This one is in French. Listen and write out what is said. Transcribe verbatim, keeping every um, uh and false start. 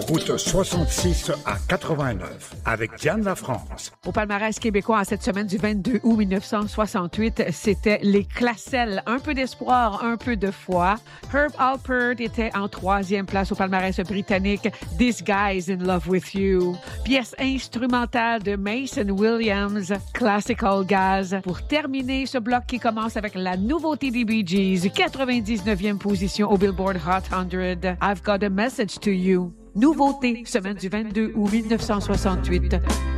route soixante-six à quatre-vingt-neuf, avec Diane Lafrance. Au palmarès québécois, en cette semaine du vingt-deux août mille neuf cent soixante-huit, c'était les Classels. Un peu d'espoir, un peu de foi. Herb Alpert était en troisième place au palmarès britannique. This Guy's in Love with You. Pièce instrumentale de Mason Williams, Classical Gas. Pour terminer ce bloc qui commence avec la nouveauté des Bee Gees, quatre-vingt-dix-neuvième position au Billboard Hot cent. I've Got a Message to You. Nouveauté, semaine du vingt-deux août mille neuf cent soixante-huit.